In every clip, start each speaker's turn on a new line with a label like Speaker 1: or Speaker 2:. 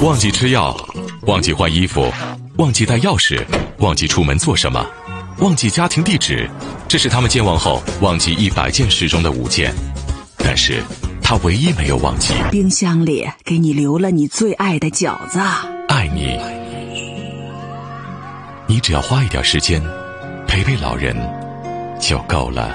Speaker 1: 忘记吃药，忘记换衣服，忘记带钥匙，忘记出门做什么，忘记家庭地址，这是他们健忘后忘记100件事中的5件。但是他唯一没有忘记，
Speaker 2: 冰箱里给你留了你最爱的饺子。
Speaker 1: 爱你，你只要花一点时间陪陪老人就够了。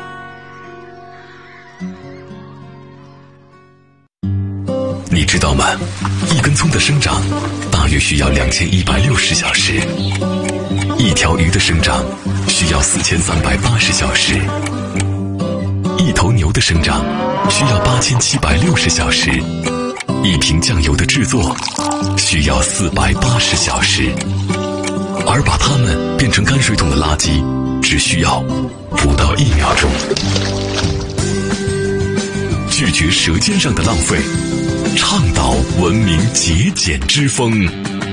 Speaker 1: 你知道吗？一根葱的生长大约需要2160小时，一条鱼的生长需要4380小时，一头牛的生长需要8760小时，一瓶酱油的制作需要480小时，而把它们变成泔水桶的垃圾只需要不到1秒钟。拒绝舌尖上的浪费，倡导文明节俭之风。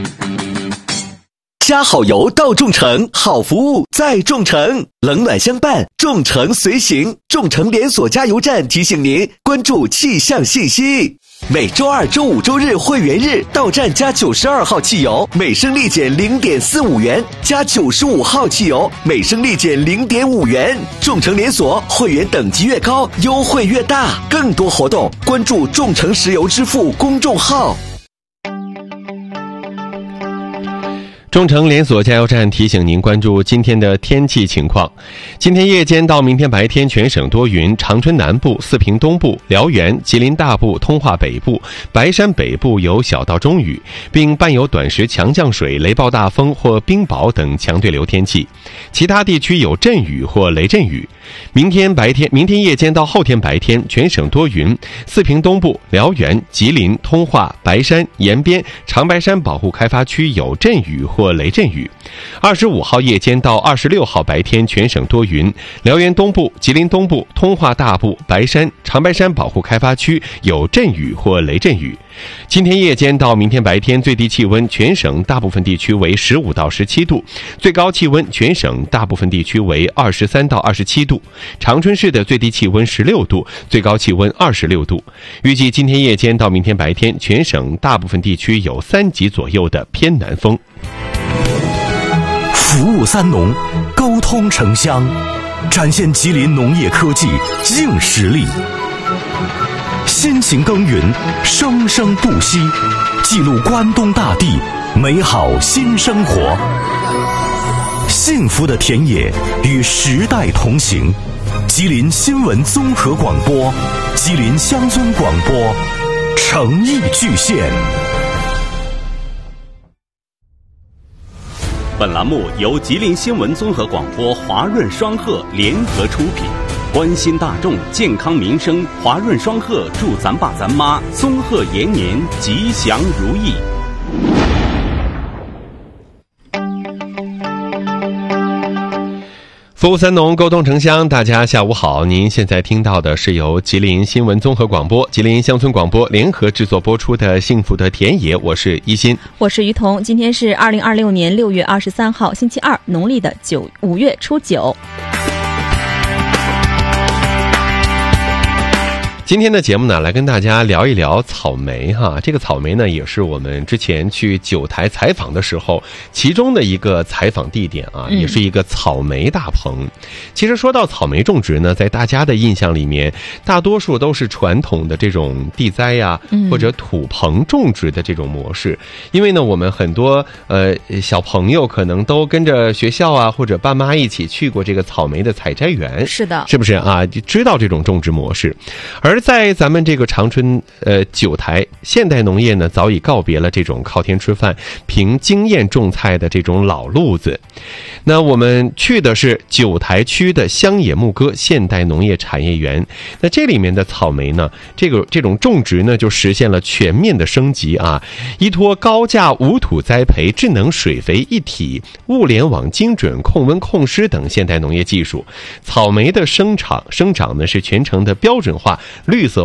Speaker 3: 加好油到众诚，好服务在众诚，冷暖相伴，众诚随行。众诚连锁加油站提醒您关注气象信息。每周二、周五、周日会员日到站加92号汽油，每升力减 0.45 元；加95号汽油，每升力减 0.5 元。众诚连锁会员等级越高，优惠越大。更多活动关注众诚石油支付公众号。
Speaker 4: 众诚连锁加油站提醒您关注今天的天气情况。今天夜间到明天白天全省多云，长春南部、四平东部、辽源、吉林大部、通化北部、白山北部有小到中雨，并伴有短时强降水、雷暴大风或冰雹等强对流天气，其他地区有阵雨或雷阵雨。明天夜间到后天白天全省多云，四平东部、辽源、吉林、通化、白山、延边、长白山保护开发区有阵雨或雷阵雨。25号夜间到26号白天全省多云，辽源东部、吉林东部、通化大部、白山、长白山保护开发区有阵雨或雷阵雨。今天夜间到明天白天最低气温全省大部分地区为15到17度，最高气温全省大部分地区为23到27度。长春市的最低气温16度，最高气温26度。预计今天夜间到明天白天全省大部分地区有3级左右的偏南风。
Speaker 5: 服务3农，沟通城乡，展现吉林农业科技硬实力。辛勤耕耘，生生不息，记录关东大地美好新生活。幸福的田野与时代同行。吉林新闻综合广播，吉林乡村广播，诚意巨献。
Speaker 6: 本栏目由吉林新闻综合广播、华润双鹤联合出品，关心大众健康民生，华润双鹤祝咱爸咱妈综合延年吉祥如意。
Speaker 4: 服务3农，沟通城乡，大家下午好。您现在听到的是由吉林新闻综合广播、吉林乡村广播联合制作播出的《幸福的田野》，我是一心，
Speaker 7: 我是于彤。今天是2026年6月23号，星期二，农历的5月初9。
Speaker 4: 今天的节目呢，来跟大家聊一聊草莓哈。这个草莓呢，也是我们之前去九台采访的时候，其中的一个采访地点啊，也是一个草莓大棚。其实说到草莓种植呢，在大家的印象里面，大多数都是传统的这种地栽呀，或者土棚种植的这种模式。因为呢，我们很多小朋友可能都跟着学校啊，或者爸妈一起去过这个草莓的采摘园，
Speaker 7: 是的，
Speaker 4: 是不是啊？知道这种种植模式。而在咱们这个长春九台，现代农业呢早已告别了这种靠天吃饭、凭经验种菜的这种老路子。那我们去的是九台区的乡野牧歌现代农业产业园。那这里面的草莓呢，这种种植呢就实现了全面的升级啊！依托高价无土栽培、智能水肥一体、物联网精准控温控湿等现代农业技术，草莓的生长呢是全程的标准化、绿色化、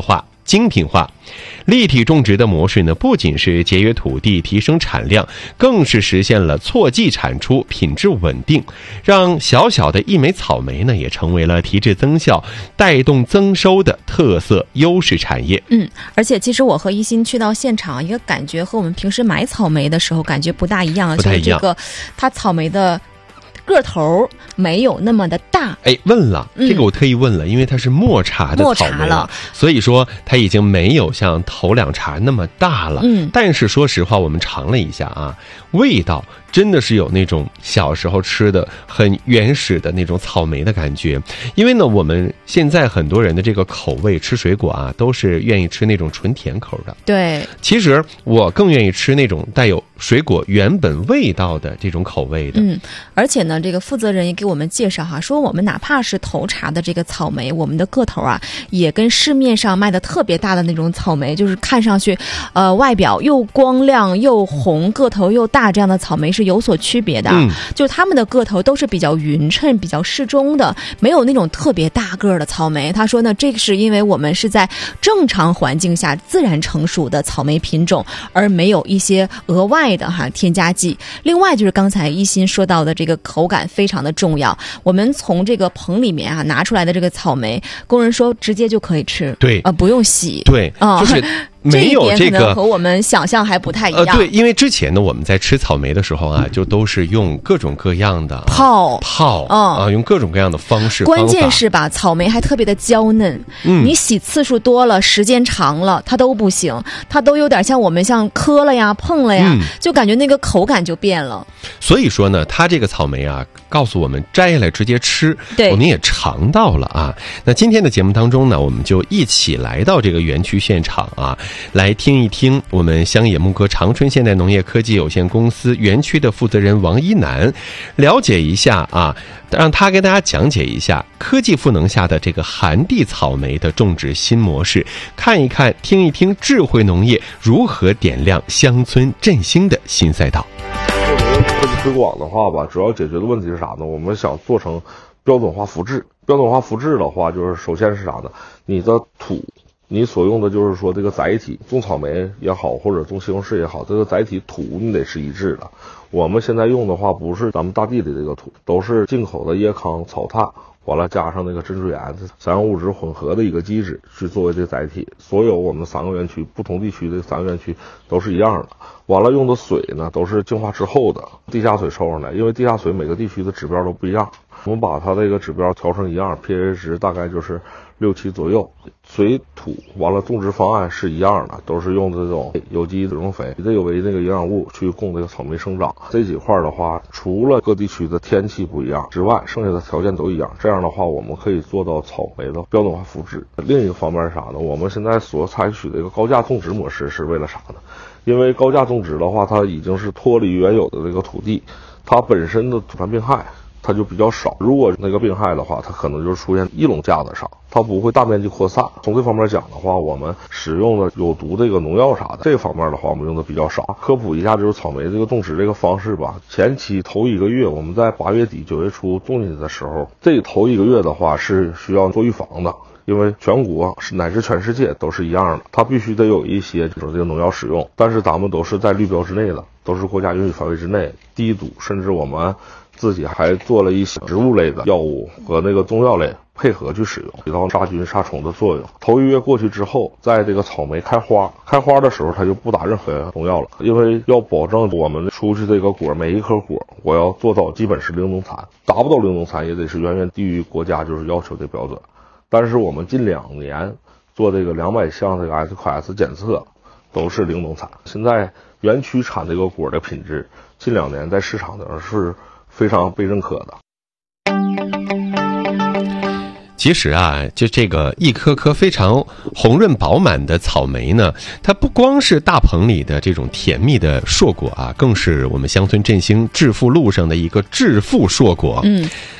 Speaker 4: 精品化。立体种植的模式呢，不仅是节约土地、提升产量，更是实现了错季产出、品质稳定，让小小的一枚草莓呢，也成为了提质增效、带动增收的特色优势产业。
Speaker 7: 而且其实我和一心去到现场，一个感觉和我们平时买草莓的时候感觉不大一样，就是这个它草莓的个头没有那么的大。
Speaker 4: 问了，这个我特意问了，因为它是末茬的草莓了，所以说它已经没有像头2茬那么大了。但是说实话，我们尝了一下啊，味道真的是有那种小时候吃的很原始的那种草莓的感觉。因为呢，我们现在很多人的这个口味吃水果啊，都是愿意吃那种纯甜口的。
Speaker 7: 对，
Speaker 4: 其实我更愿意吃那种带有水果原本味道的这种口味的。
Speaker 7: 而且呢，这个负责人也给我们介绍哈，说我们哪怕是头茬的这个草莓，我们的个头啊，也跟市面上卖的特别大的那种草莓，就是看上去外表又光亮又红，个头又大，这样的草莓是有所区别的。就他们的个头都是比较匀称、比较适中的，没有那种特别大个的草莓。他说呢，这个是因为我们是在正常环境下自然成熟的草莓品种，而没有一些额外的添加剂。另外就是刚才一心说到的这个口感非常的重要，我们从这个棚里面拿出来的这个草莓，工人说直接就可以吃，
Speaker 4: 对，
Speaker 7: 不用洗，
Speaker 4: 对，就是没有
Speaker 7: 这一点可能和我们想象还不太一样。
Speaker 4: 对，因为之前呢，我们在吃草莓的时候啊，就都是用各种各样的泡用各种各样的方式。
Speaker 7: 关键是吧，草莓还特别的娇嫩，你洗次数多了，时间长了，它都不行，它都有点像我们像磕了呀、碰了呀，就感觉那个口感就变了。
Speaker 4: 所以说呢，它这个草莓啊，告诉我们摘下来直接吃，我们也尝到了啊。那今天的节目当中呢，我们就一起来到这个园区现场啊，来听一听我们乡野牧歌长春现代农业科技有限公司园区的负责人王一楠，了解一下啊，让他给大家讲解一下科技赋能下的这个寒地草莓的种植新模式，看一看、听一听智慧农业如何点亮乡村振兴的新赛道。
Speaker 8: 科技推广的话吧，主要解决的问题是啥呢？我们想做成标准化复制。标准化复制的话，就是首先是啥呢？你的土，你所用的就是说这个载体，种草莓也好，或者种西红柿也好，这个载体土你得是一致的。我们现在用的话，不是咱们大地里这个土，都是进口的椰糠、草炭，完了加上那个珍珠岩3样物质混合的一个基质去作为这载体。所有我们3个园区不同地区的3个园区都是一样的。完了用的水呢都是净化之后的地下水抽上来，因为地下水每个地区的指标都不一样，我们把它这个指标调成一样， pH 值大概就是6、7左右。水土完了种植方案是一样的，都是用这种有机水溶肥，这有为那个营养物去供这个草莓生长。这几块的话，除了各地区的天气不一样之外，剩下的条件都一样。这样的话，我们可以做到草莓的标准化复制。另一个方面是啥呢？我们现在所采取的一个高价种植模式是为了啥呢？因为高价种植的话，它已经是脱离原有的这个土地，它本身的土产病害它就比较少。如果那个病害的话，它可能就出现一垄架子上，它不会大面积扩散。从这方面讲的话，我们使用的有毒这个农药啥的，这方面的话我们用的比较少。科普一下，就是草莓这个种植这个方式吧。前期头1个月，我们在8月底9月初种进去的时候，这头1个月的话是需要做预防的。因为全国乃至全世界都是一样的，它必须得有一些就是这个农药使用，但是咱们都是在绿标之内的，都是国家允许范围之内，低毒，甚至我们自己还做了一些植物类的药物和那个中药类配合去使用，起到杀菌杀虫的作用。头1月过去之后，在这个草莓开花的时候，它就不打任何农药了，因为要保证我们出去这个果，每一颗果我要做到基本是零农残，达不到零农残也得是远远低于国家就是要求的标准。但是我们近2年做这个200项这个 SQS 检测都是零农残。现在园区产这个果的品质，近2年在市场上是非常被认可的。
Speaker 4: 其实啊，就这个一颗颗非常红润饱满的草莓呢，它不光是大棚里的这种甜蜜的硕果啊，更是我们乡村振兴致富路上的一个致富硕果。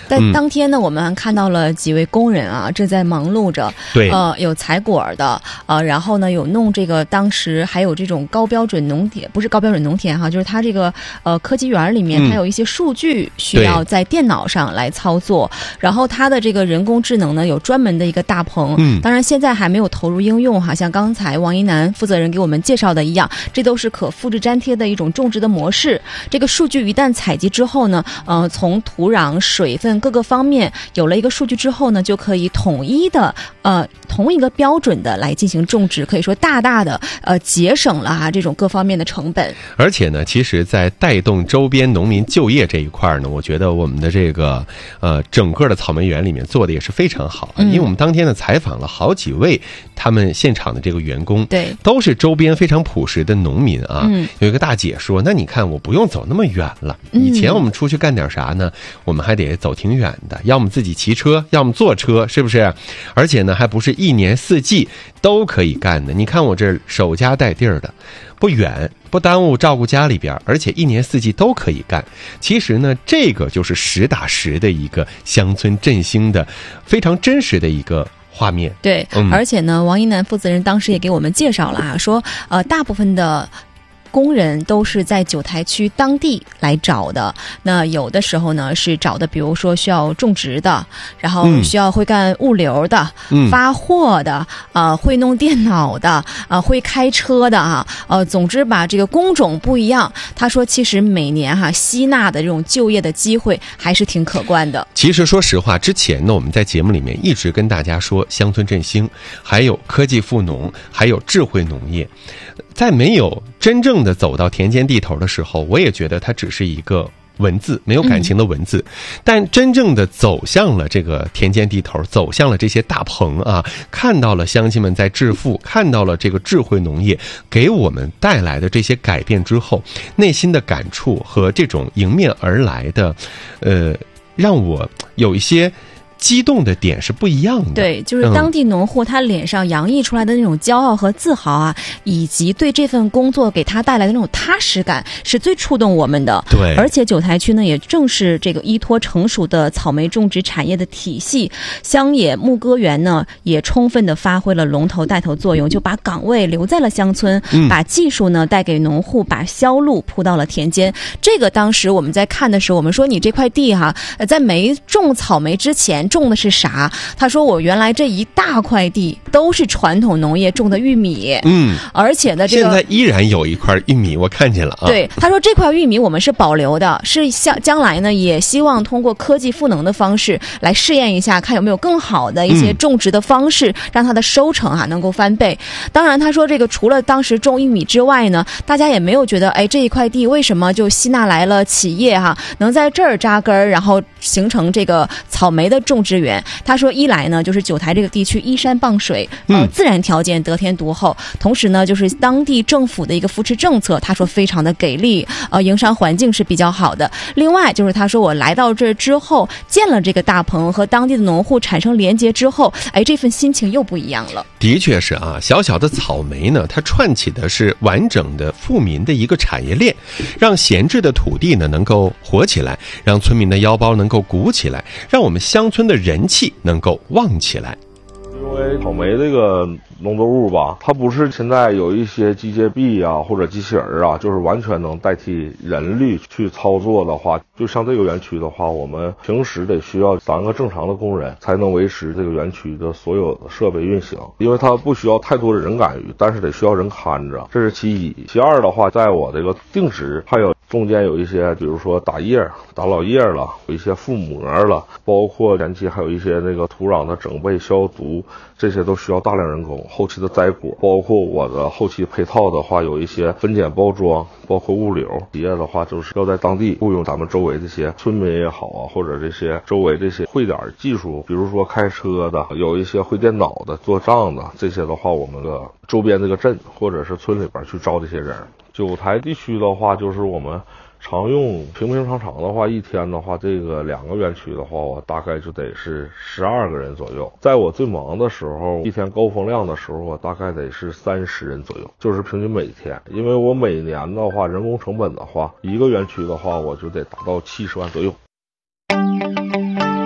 Speaker 7: 但当天呢，我们看到了几位工人啊，正在忙碌着。
Speaker 4: 对，
Speaker 7: 有采果的，然后呢有弄这个，当时还有这种高标准农田，不是高标准农田哈，就是它这个科技园里面，它有一些数据需要在电脑上来操作，然后它的这个人工智能呢有专门的一个大棚，当然现在还没有投入应用哈，像刚才王一楠负责人给我们介绍的一样，这都是可复制粘贴的一种种植的模式。这个数据一旦采集之后呢，从土壤、水分各个方面有了一个数据之后呢，就可以统一的同一个标准的来进行种植，可以说大大的节省了这种各方面的成本。
Speaker 4: 而且呢，其实在带动周边农民就业这一块呢，我觉得我们的这个整个的草莓园里面做的也是非常好，因为我们当天呢采访了好几位他们现场的这个员工，
Speaker 7: 对，
Speaker 4: 都是周边非常朴实的农民啊。有一个大姐说，那你看我不用走那么远了，以前我们出去干点啥呢，我们还得走挺远的，要么自己骑车，要么坐车，是不是？而且呢还不是一年四季都可以干的，你看我这守家带地儿的，不远，不耽误照顾家里边，而且一年四季都可以干。其实呢，这个就是实打实的一个乡村振兴的非常真实的一个画面。
Speaker 7: 对，而且呢，王一楠负责人当时也给我们介绍了说大部分的工人都是在九台区当地来找的，那有的时候呢是找的比如说需要种植的，然后需要会干物流的，发货的，会弄电脑的，会开车的总之吧，这个工种不一样。他说其实每年吸纳的这种就业的机会还是挺可观的。
Speaker 4: 其实说实话，之前呢我们在节目里面一直跟大家说乡村振兴，还有科技富农，还有智慧农业，在没有真正的走到田间地头的时候，我也觉得它只是一个文字，没有感情的文字。但真正的走向了这个田间地头，走向了这些大棚啊，看到了乡亲们在致富，看到了这个智慧农业给我们带来的这些改变之后，内心的感触和这种迎面而来的让我有一些激动的点是不一样的。
Speaker 7: 对，就是当地农户他脸上洋溢出来的那种骄傲和自豪以及对这份工作给他带来的那种踏实感，是最触动我们的。
Speaker 4: 对，
Speaker 7: 而且九台区呢，也正是这个依托成熟的草莓种植产业的体系，乡野牧歌园呢也充分的发挥了龙头带头作用，就把岗位留在了乡村，把技术呢带给农户，把销路铺到了田间。这个当时我们在看的时候，我们说你这块地在没种草莓之前种的是啥？他说我原来这一大块地都是传统农业种的玉米，而且呢，这个
Speaker 4: 现在依然有一块玉米，我看见了啊。
Speaker 7: 对，他说这块玉米我们是保留的，是将来呢也希望通过科技赋能的方式来试验一下，看有没有更好的一些种植的方式，让它的收成能够翻倍。当然，他说这个除了当时种玉米之外呢，大家也没有觉得这一块地为什么就吸纳来了企业能在这儿扎根儿，然后形成这个草莓的种植园。他说一来呢，就是九台这个地区依山傍水，自然条件得天独厚，同时呢，就是当地政府的一个扶持政策，他说非常的给力，营商环境是比较好的。另外就是他说我来到这之后，建了这个大棚，和当地的农户产生连结之后，这份心情又不一样了。
Speaker 4: 的确是小小的草莓呢，它串起的是完整的富民的一个产业链，让闲置的土地呢能够活起来，让村民的腰包能够鼓起来，让我们乡村的人气能够旺起来。
Speaker 8: 因为草莓这个农作物吧，它不是现在有一些机械臂或者机器人就是完全能代替人力去操作的话，就像这个园区的话，我们平时得需要3个正常的工人才能维持这个园区的所有的设备运行，因为它不需要太多的人干预，但是得需要人看着，这是其一。其二的话，在我这个定植还有中间有一些，比如说打叶、打老叶了，有一些覆膜了，包括前期还有一些那个土壤的整备、消毒，这些都需要大量人工。后期的摘果，包括我的后期配套的话，有一些分拣包装，包括物流。企业的话，就是要在当地雇佣咱们周围这些村民也好或者这些周围这些会点技术，比如说开车的，有一些会电脑的、做账的，这些的话，我们的周边这个镇或者是村里边去招这些人。九台地区的话，就是我们常用平常的话，一天的话，这个2个园区的话，我大概就得是12个人左右。在我最忙的时候，一天高风量的时候，我大概得是30人左右，就是平均每天。因为我每年的话，人工成本的话，1个园区的话，我就得达到70万左右。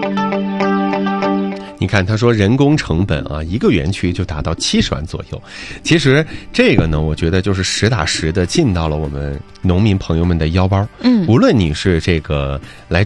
Speaker 4: 看他说人工成本啊，一个园区就达到70万左右。其实这个呢，我觉得就是实打实的进到了我们农民朋友们的腰包。无论你是这个来